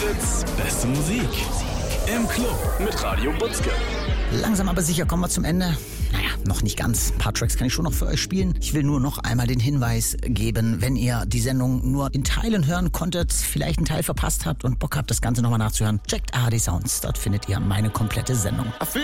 Fritz, beste Musik. Im Club mit Radio Butzke. Langsam aber sicher kommen wir zum Ende. Naja, noch nicht ganz. Ein paar Tracks kann ich schon noch für euch spielen. Ich will nur noch einmal den Hinweis geben, wenn ihr die Sendung nur in Teilen hören konntet, vielleicht einen Teil verpasst habt und Bock habt, das Ganze nochmal nachzuhören, checkt ARD Sounds. Dort findet ihr meine komplette Sendung.